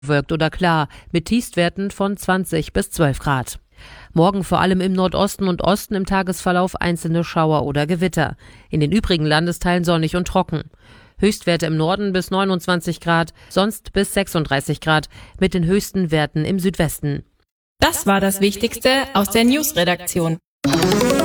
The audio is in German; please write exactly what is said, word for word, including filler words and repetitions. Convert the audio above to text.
Bewölkt oder klar, mit Tiefstwerten von zwanzig bis zwölf Grad. Morgen vor allem im Nordosten und Osten im Tagesverlauf einzelne Schauer oder Gewitter. In den übrigen Landesteilen sonnig und trocken. Höchstwerte im Norden bis neunundzwanzig Grad, sonst bis sechsunddreißig Grad, mit den höchsten Werten im Südwesten. Das war das Wichtigste aus der Newsredaktion.